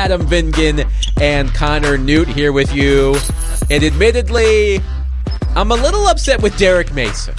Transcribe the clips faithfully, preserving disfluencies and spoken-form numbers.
Adam Vingan and Connor Newt here with you. And admittedly, I'm a little upset with Derek Mason.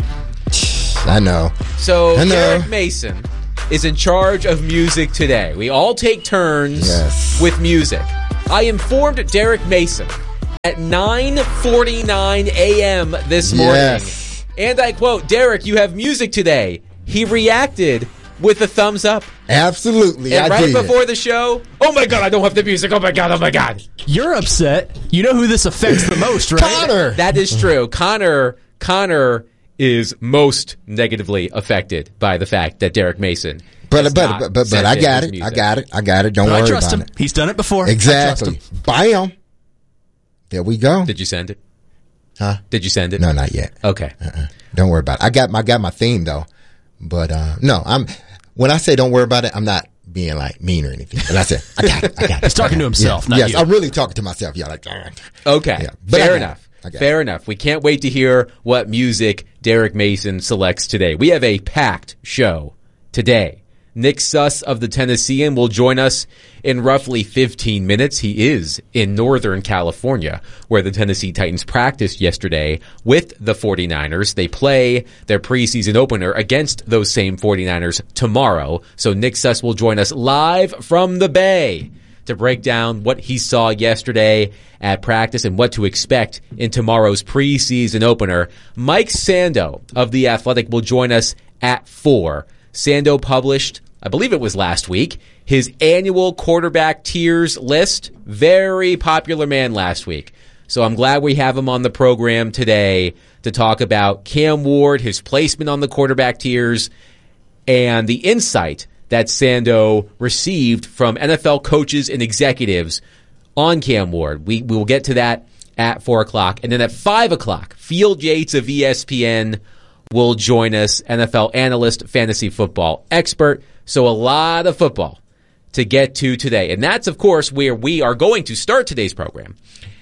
I know. So I know. Derek Mason is in charge of music today. We all take turns yes. with music. I informed Derek Mason at nine forty-nine a.m. this morning. Yes. And I quote, Derek, you have music today. He reacted with a thumbs up. Absolutely. And I right did. before the show, oh my God, I don't have the music. Oh my God, oh my God. You're upset. You know who this affects the most, right? Connor. That is true. Connor, Connor is most negatively affected by the fact that Derek Mason But has but not but but, sent but I in got his it. music. I got it. I got it. Don't But worry I trust about him. it. He's done it before. Exactly. Bam. There we go. Did you send it? Huh? Did you send it? No, not yet. Okay. Uh-uh. Don't worry about it. I got my I got my theme though. But uh, no, I'm when I say don't worry about it, I'm not being like mean or anything. But I said I got it. I got it. He's talking to himself, Yeah. not yes, you. I'm really talking to myself. Yeah, like uh, Okay. Yeah. But I Fair got enough. it. I got Fair it. enough. We can't wait to hear what music Derek Mason selects today. We have a packed show today. Nick Suss of the Tennessean will join us in roughly fifteen minutes. He is in Northern California, where the Tennessee Titans practiced yesterday with the 49ers. They play their preseason opener against those same 49ers tomorrow. So Nick Suss will join us live from the Bay to break down what he saw yesterday at practice and what to expect in tomorrow's preseason opener. Mike Sando of The Athletic will join us at four. Sando published, I believe it was last week, his annual quarterback tiers list. Very popular man last week. So I'm glad we have him on the program today to talk about Cam Ward, his placement on the quarterback tiers, and the insight that Sando received from N F L coaches and executives on Cam Ward. We, we will get to that at four o'clock. And then at five o'clock, Field Yates of E S P N will join us, N F L analyst, fantasy football expert. So a lot of football to get to today. And that's, of course, where we are going to start today's program.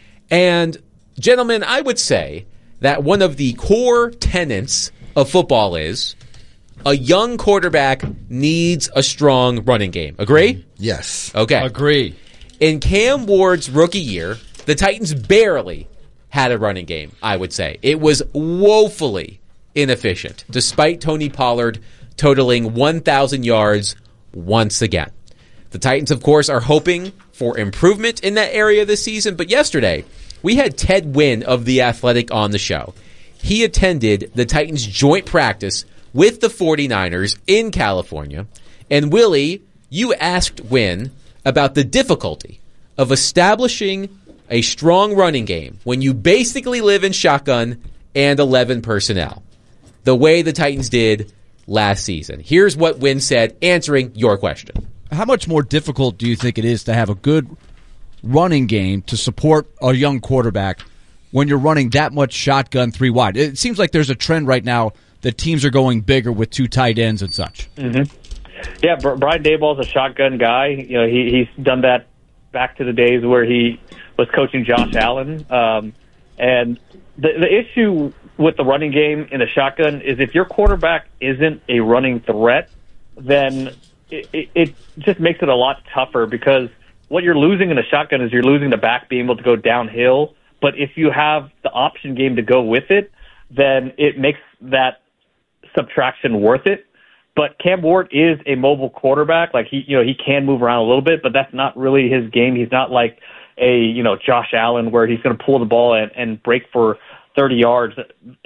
And, gentlemen, I would say that one of the core tenets of football is a young quarterback needs a strong running game. Agree? Yes. Okay. Agree. In Cam Ward's rookie year, the Titans barely had a running game, I would say. It was woefully inefficient, despite Tony Pollard totaling one thousand yards once again. The Titans, of course, are hoping for improvement in that area this season, but yesterday we had Ted Wynn of The Athletic on the show. He attended the Titans joint practice with the 49ers in California, and Willie, you asked Wynn about the difficulty of establishing a strong running game when you basically live in shotgun and eleven personnel, the way the Titans did last season. Here's what Wynn said, answering your question. How much more difficult do you think it is to have a good running game to support a young quarterback when you're running that much shotgun three wide? It seems like there's a trend right now that teams are going bigger with two tight ends and such. Mm-hmm. Yeah, Brian Daboll's a shotgun guy. You know, he, he's done that back to the days where he was coaching Josh Allen. Um, and the, the issue with the running game in a shotgun is if your quarterback isn't a running threat, then it, it, it just makes it a lot tougher, because what you're losing in a shotgun is you're losing the back being able to go downhill. But if you have the option game to go with it, then it makes that subtraction worth it. But Cam Ward is a mobile quarterback. Like, he, you know, he can move around a little bit, but that's not really his game. He's not like a, you know, Josh Allen where he's going to pull the ball and, and break for thirty yards.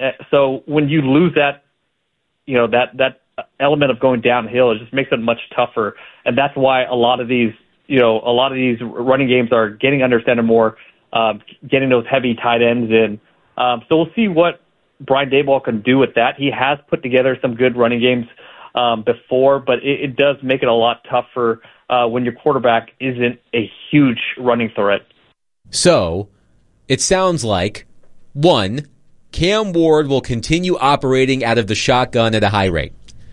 So when you lose that, you know, that, that element of going downhill, it just makes it much tougher. And that's why a lot of these, you know, a lot of these running games are getting understanded more, um, getting those heavy tight ends in. Um, so we'll see what Brian Daboll can do with that. He has put together some good running games um, before, but it, it does make it a lot tougher uh, when your quarterback isn't a huge running threat. So it sounds like, one, Cam Ward will continue operating out of the shotgun at a high rate.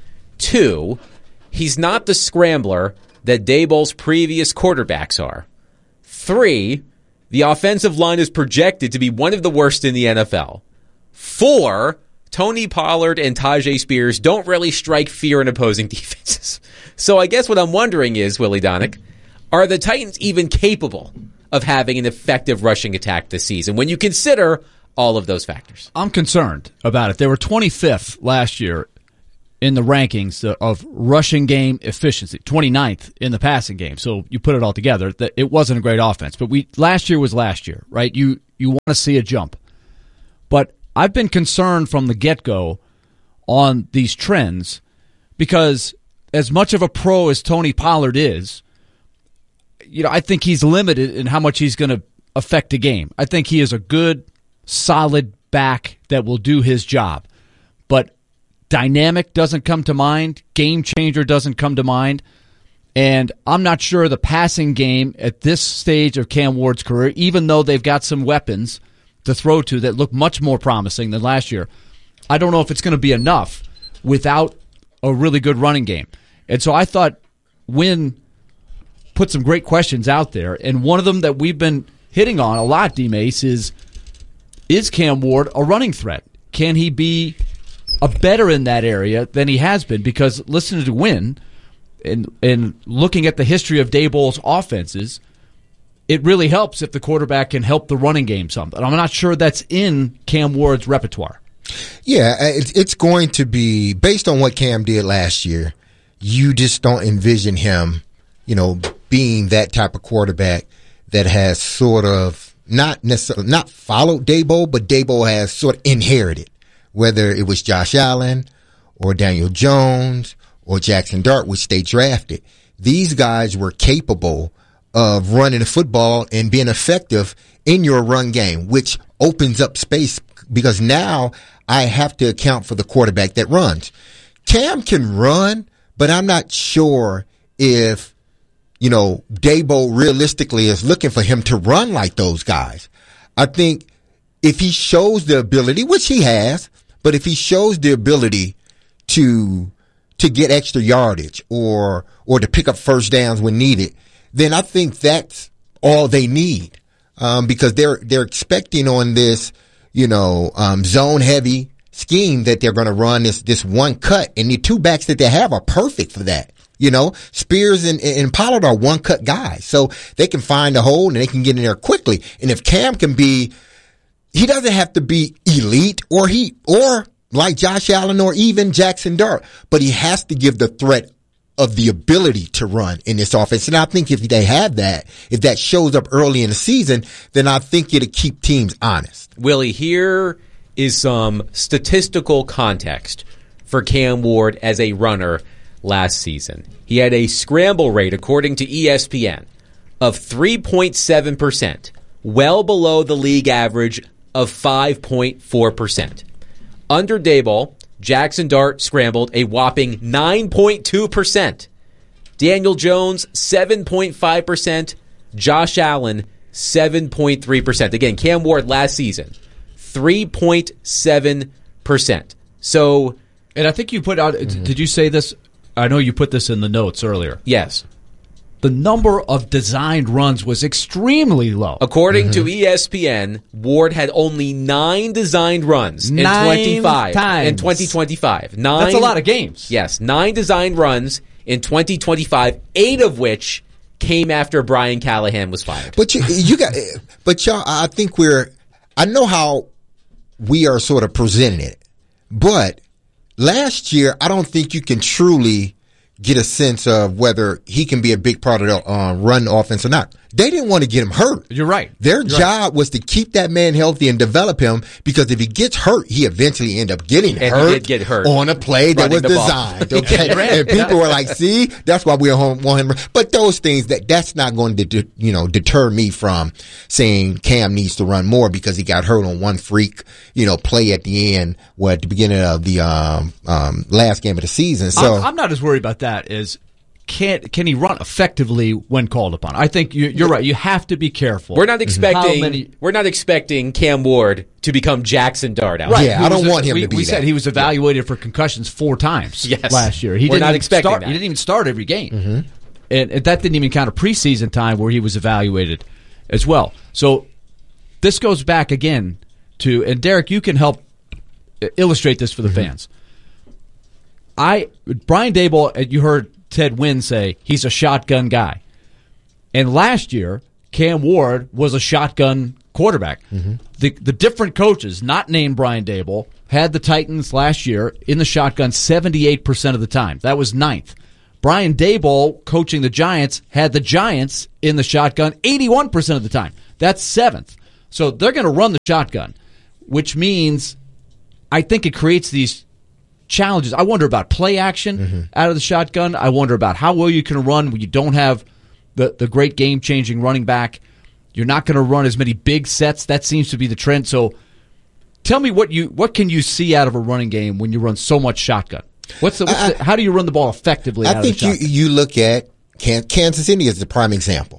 Two, he's not the scrambler that Daboll's previous quarterbacks are. Three, the offensive line is projected to be one of the worst in the N F L. Four, Tony Pollard and Tajay Spears don't really strike fear in opposing defenses. So I guess what I'm wondering is, Willie Donick, Are the Titans even capable of having an effective rushing attack this season when you consider all of those factors? I'm concerned about it. They were twenty-fifth last year in the rankings of rushing game efficiency, twenty-ninth in the passing game. So you put it all together, that it wasn't a great offense. But we last year was last year, right? You you want to see a jump. But I've been concerned from the get-go on these trends because as much of a pro as Tony Pollard is, you know, I think he's limited in how much he's going to affect the game. I think he is a good, solid back that will do his job. But dynamic doesn't come to mind. Game changer doesn't come to mind. And I'm not sure the passing game at this stage of Cam Ward's career, even though they've got some weapons to throw to that look much more promising than last year, I don't know if it's going to be enough without a really good running game. And so I thought Wynn put some great questions out there, and one of them that we've been hitting on a lot, D-Mace, is is Cam Ward a running threat? Can he be a better in that area than he has been? Because listening to Wynn and, and looking at the history of Daboll's offenses, it really helps if the quarterback can help the running game some. But I'm not sure that's in Cam Ward's repertoire. Yeah, it's going to be, based on what Cam did last year, you just don't envision him, you know, being that type of quarterback that has sort of not necessarily not followed Daboll, but Daboll has sort of inherited, whether it was Josh Allen or Daniel Jones or Jackson Dart, which they drafted. These guys were capable of running the football and being effective in your run game, which opens up space because now I have to account for the quarterback that runs. Cam can run, but I'm not sure if, you know, Daboll realistically is looking for him to run like those guys. I think if he shows the ability, which he has, but if he shows the ability to to get extra yardage or or to pick up first downs when needed, then I think that's all they need. Um, because they're they're expecting on this, you know, um, zone heavy scheme that they're going to run this this one cut, and the two backs that they have are perfect for that. You know, Spears and, and Pollard are one cut guys, so they can find a hole and they can get in there quickly. And if Cam can be, he doesn't have to be elite or he or like Josh Allen or even Jackson Dart, but he has to give the threat of the ability to run in this offense. And I think if they have that, if that shows up early in the season, then I think it'll keep teams honest. Willie, here is some statistical context for Cam Ward as a runner last season. He had a scramble rate, according to E S P N, of three point seven percent, well below the league average of five point four percent. Under Daboll, Jackson Dart scrambled a whopping nine point two percent. Daniel Jones, seven point five percent. Josh Allen, seven point three percent. Again, Cam Ward last season, three point seven percent. So, and I think you put out, mm-hmm. did you say this? I know you put this in the notes earlier. Yes. The number of designed runs was extremely low. According mm-hmm. to E S P N, Ward had only nine designed runs in nine twenty-five times. in twenty twenty-five. Nine, That's a lot of games. Yes, nine designed runs in twenty twenty-five, eight of which came after Brian Callahan was fired. But you, you got, but y'all, I think we're, I know how we are sort of presenting it, but last year, I don't think you can truly get a sense of whether he can be a big part of the uh, run offense or not. They didn't want to get him hurt. You're right. Their You're job right. was to keep that man healthy and develop him, because if he gets hurt, he eventually end up getting and hurt, he did get hurt on a play that was designed. Okay, and people were like, "See, that's why we want him." But those things that that's not going to de- you know deter me from saying Cam needs to run more because he got hurt on one freak you know play at the end, well, at the beginning of the um, um, last game of the season. So I'm, I'm not as worried about that as. Can can he run effectively when called upon? I think you, you're right. You have to be careful. We're not expecting. Many, we're not expecting Cam Ward to become Jackson Dart out. Right. Yeah, He I don't was, want him we, to be. We that. said he was evaluated yeah. for concussions four times yes. last year. He we're didn't not expecting start, that. He didn't even start every game, mm-hmm. and, and that didn't even count a preseason time where he was evaluated as well. So this goes back again to, and Derek, you can help illustrate this for the mm-hmm. fans. I Brian Daboll, you heard Ted Wynn say he's a shotgun guy. And last year, Cam Ward was a shotgun quarterback. Mm-hmm. The the different coaches, not named Brian Daboll, had the Titans last year in the shotgun seventy-eight percent of the time. That was ninth. Brian Daboll, coaching the Giants, had the Giants in the shotgun eighty-one percent of the time. That's seventh. So they're going to run the shotgun, which means I think it creates these challenges. I wonder about play action mm-hmm. out of the shotgun. I wonder about how well you can run when you don't have the, the great game-changing running back. You're not going to run as many big sets. That seems to be the trend. So tell me what you what can you see out of a running game when you run so much shotgun? What's the, what's I, the how do you run the ball effectively? I out think of the shotgun? you you look at Kansas City as the prime example.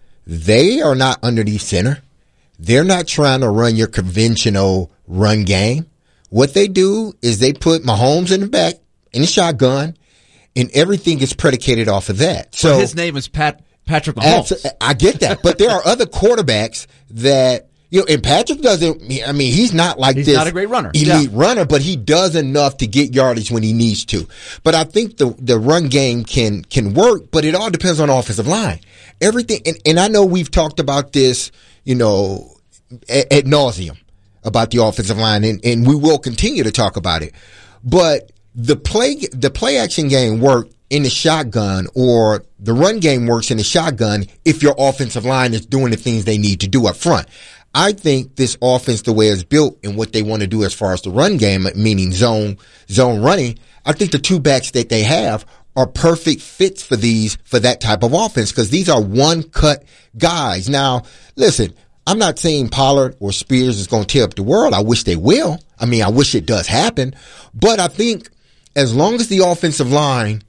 They are not underneath center. They're not trying to run your conventional run game. What they do is they put Mahomes in the back in the shotgun, and everything is predicated off of that. So well, his name is Pat Patrick Mahomes. I get that, but there are other quarterbacks that, you know, and Patrick doesn't, I mean, he's not like he's this. He's not a great runner. Elite yeah. runner, but he does enough to get yardage when he needs to. But I think the, the run game can, can work, but it all depends on the offensive line. Everything, and, and I know we've talked about this, you know, ad, ad nauseum about the offensive line, and, and we will continue to talk about it. But the play, the play action game worked in the shotgun, or the run game works in the shotgun if your offensive line is doing the things they need to do up front. I think this offense, the way it's built and what they want to do as far as the run game, meaning zone, zone running, I think the two backs that they have are perfect fits for these, for that type of offense, because these are one cut guys. Now, listen, I'm not saying Pollard or Spears is going to tear up the world. I wish they will. I mean, I wish it does happen, but I think as long as the offensive line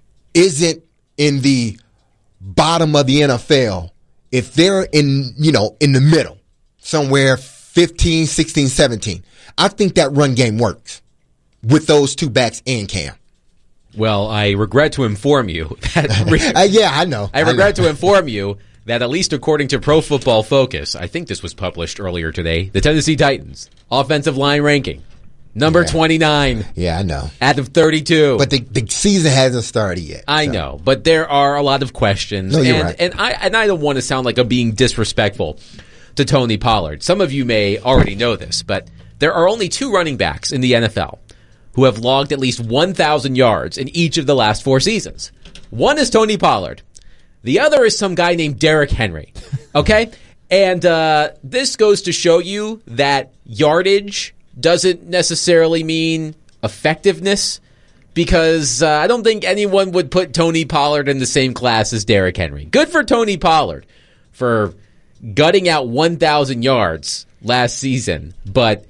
isn't in the bottom of the N F L, if they're in, you know, in the middle, somewhere fifteen, sixteen, seventeen, I think that run game works with those two backs and Cam. Well, I regret to inform you that re- uh, yeah, I know. I regret I know. to inform you that at least according to Pro Football Focus, I think this was published earlier today, the Tennessee Titans offensive line ranking, number yeah. twenty-nine. Yeah, I know. Out of thirty-two. But the, the season hasn't started yet. I so. know, but there are a lot of questions. No, you're and, right. and I and I don't want to sound like I'm being disrespectful to Tony Pollard. Some of you may already know this, but there are only two running backs in the N F L who have logged at least one thousand yards in each of the last four seasons. One is Tony Pollard. The other is some guy named Derrick Henry. Okay? And uh, this goes to show you that yardage doesn't necessarily mean effectiveness, because uh, I don't think anyone would put Tony Pollard in the same class as Derrick Henry. Good for Tony Pollard for gutting out one thousand yards last season, but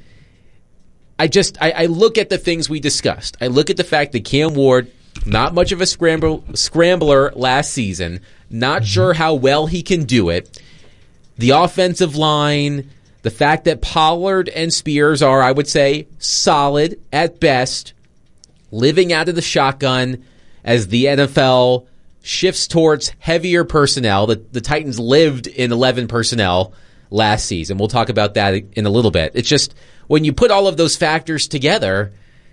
I just I, I look at the things we discussed. I look at the fact that Cam Ward, not much of a scramble, scrambler last season, not sure how well he can do it. The offensive line, the fact that Pollard and Spears are, I would say, solid at best, living out of the shotgun as the N F L shifts towards heavier personnel. The, the Titans lived in eleven personnel last season. We'll talk about that in a little bit. It's just when you put all of those factors together,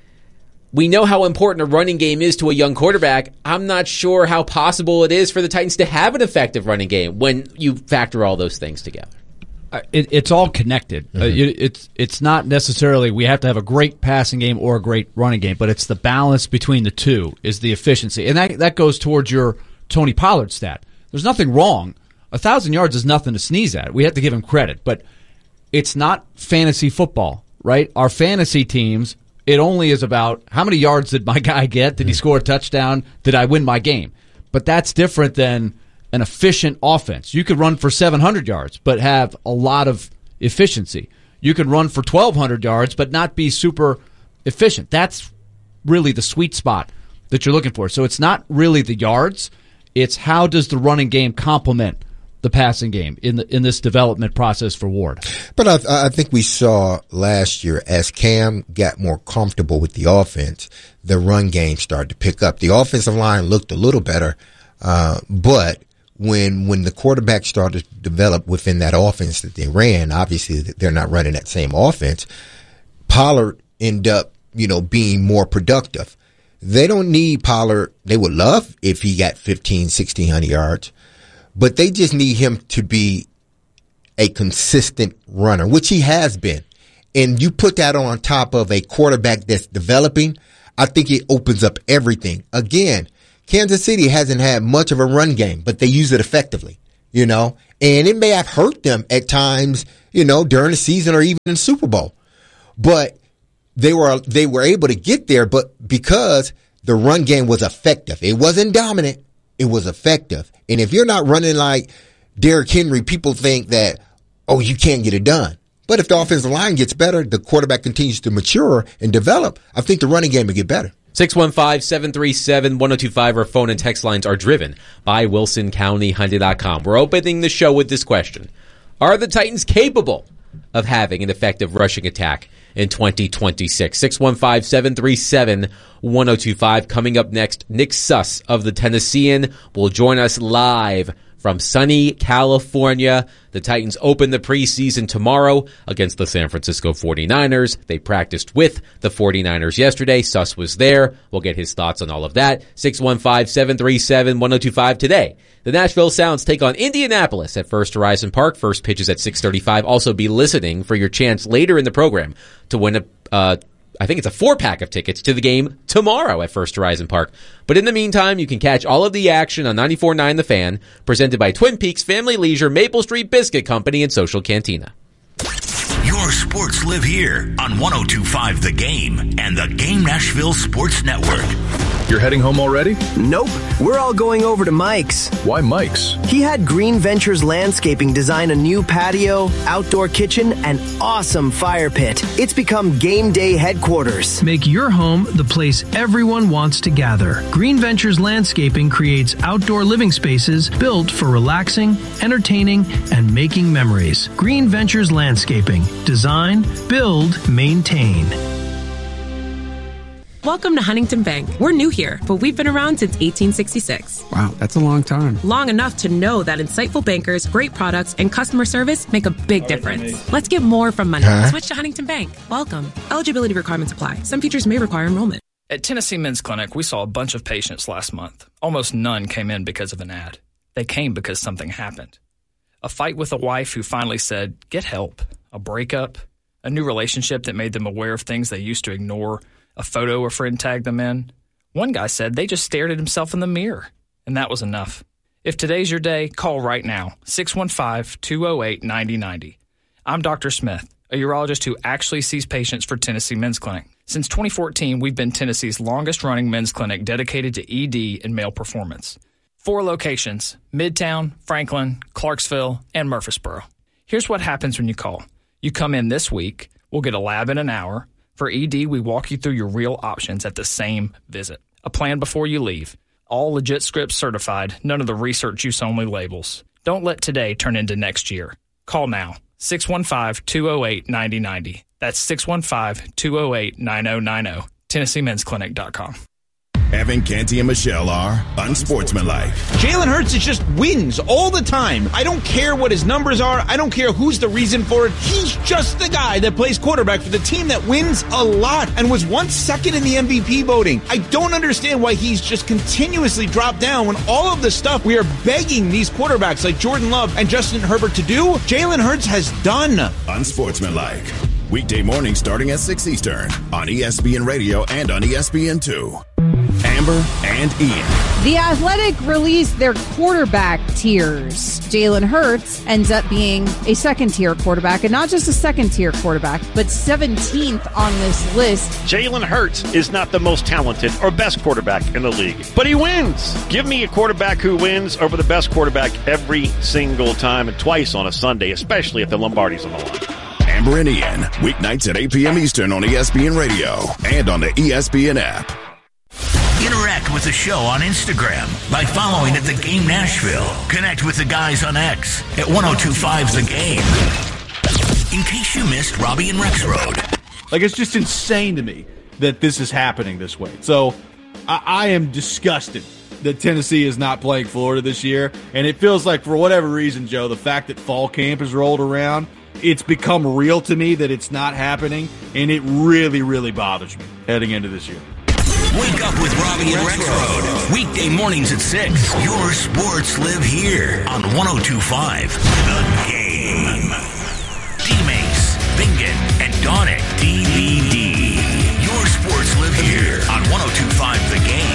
we know how important a running game is to a young quarterback. I'm not sure how possible it is for the Titans to have an effective running game when you factor all those things together. It, it's all connected. Mm-hmm. Uh, it, it's it's not necessarily we have to have a great passing game or a great running game, but it's the balance between the two is the efficiency, and that that goes towards your Tony Pollard stat. There's nothing wrong. A thousand yards is nothing to sneeze at. We have to give him credit, but it's not fantasy football, right? Our fantasy teams, it only is about how many yards did my guy get? Did he score a touchdown? Did I win my game? But that's different than an efficient offense. You could run for seven hundred yards, but have a lot of efficiency. You could run for twelve hundred yards, but not be super efficient. That's really the sweet spot that you're looking for. So it's not really the yards. It's how does the running game complement the passing game in the in this development process for Ward. But I, I think we saw last year as Cam got more comfortable with the offense, the run game started to pick up. The offensive line looked a little better, uh, but when when the quarterback started to develop within that offense that they ran, obviously they're not running that same offense. Pollard ended up, you know, being more productive. They don't need Pollard. They would love if he got fifteen, sixteen hundred yards. but they just need him to be a consistent runner, which he has been. And you put that on top of a quarterback that's developing, I think it opens up everything. Again, Kansas City hasn't had much of a run game, but they use it effectively, you know, and it may have hurt them at times, you know, during the season or even in Super Bowl. But they were, they were able to get there, but because the run game was effective. It wasn't dominant. It was effective. And if you're not running like Derrick Henry, people think that, oh, you can't get it done. But if the offensive line gets better, the quarterback continues to mature and develop, I think the running game will get better. six one five, seven three seven, one oh two five. Our phone and text lines are driven by Wilson County Hyundai dot com. We're opening the show with this question. Are the Titans capable of having an effective rushing attack in twenty twenty-six? six one five, seven three seven, one oh two five. Coming up next, Nick Suss of the Tennessean will join us live from sunny California. The Titans open the preseason tomorrow against the San Francisco forty-niners. They practiced with the forty-niners yesterday. Suss was there. We'll get his thoughts on all of that. six one five, seven three seven, one oh two five today. The Nashville Sounds take on Indianapolis at First Horizon Park. First pitch is at six thirty-five. Also be listening for your chance later in the program to win a uh I think it's a four-pack of tickets to the game tomorrow at First Horizon Park. But in the meantime, you can catch all of the action on ninety-four point nine The Fan, presented by Twin Peaks Family Leisure, Maple Street Biscuit Company, and Social Cantina. Your sports live here on one oh two point five The Game and the Game Nashville Sports Network. You're heading home already? Nope. We're all going over to Mike's. Why Mike's? He had Green Ventures Landscaping design a new patio, outdoor kitchen, and awesome fire pit. It's become game day headquarters. Make your home the place everyone wants to gather. Green Ventures Landscaping creates outdoor living spaces built for relaxing, entertaining, and making memories. Green Ventures Landscaping. Design, build, maintain. Welcome to Huntington Bank. We're new here, but we've been around since eighteen sixty-six. Wow, that's a long time. Long enough to know that insightful bankers, great products, and customer service make a big difference. Let's get more from money. Huh? Switch to Huntington Bank. Welcome. Eligibility requirements apply. Some features may require enrollment. At Tennessee Men's Clinic, we saw a bunch of patients last month. Almost none came in because of an ad. They came because something happened. A fight with a wife who finally said, get help. A breakup. A new relationship that made them aware of things they used to ignore. A photo a friend tagged them in. One guy said they just stared at himself in the mirror, and that was enough. If today's your day, call right now, six one five, two oh eight, nine oh nine oh. I'm Doctor Smith, a urologist who actually sees patients for Tennessee Men's Clinic. Since twenty fourteen, we've been Tennessee's longest-running men's clinic dedicated to E D and male performance. Four locations, Midtown, Franklin, Clarksville, and Murfreesboro. Here's what happens when you call. You come in this week, we'll get a lab in an hour. For E D, we walk you through your real options at the same visit. A plan before you leave. All legit scripts certified, none of the research use only labels. Don't let today turn into next year. Call now, six one five, two oh eight, nine oh nine oh. That's six one five, two oh eight, nine oh nine oh. Tennessee Men's Clinic dot com. Evan, Canty, and Michelle are unsportsmanlike. Jalen Hurts is just wins all the time. I don't care what his numbers are. I don't care who's the reason for it. He's just the guy that plays quarterback for the team that wins a lot and was once second in the M V P voting. I don't understand why he's just continuously dropped down when all of the stuff we are begging these quarterbacks like Jordan Love and Justin Herbert to do, Jalen Hurts has done. Unsportsmanlike. Weekday morning starting at six Eastern on E S P N Radio and on E S P N two. Amber and Ian. The Athletic released their quarterback tiers. Jalen Hurts ends up being a second-tier quarterback, and not just a second-tier quarterback, but seventeenth on this list. Jalen Hurts is not the most talented or best quarterback in the league, but he wins. Give me a quarterback who wins over the best quarterback every single time and twice on a Sunday, especially if the Lombardi's on the line. Amber and Ian, weeknights at eight p.m. Eastern on E S P N Radio and on the E S P N app. Interact with the show on Instagram by following at The Game Nashville. Connect with the guys on X at one oh two point five The Game. In case you missed Robbie and Rex Road. Like, it's just insane to me that this is happening this way. So I, I am disgusted that Tennessee is not playing Florida this year. And it feels like, for whatever reason, Joe, the fact that fall camp has rolled around, it's become real to me that it's not happening. And it really, really bothers me heading into this year. Wake up with Robbie and Rexroad. Weekday mornings at six. Your sports live here on one oh two point five The Game. D-Mace, Bingen, and Donick D V D. Your sports live here on one oh two point five The Game.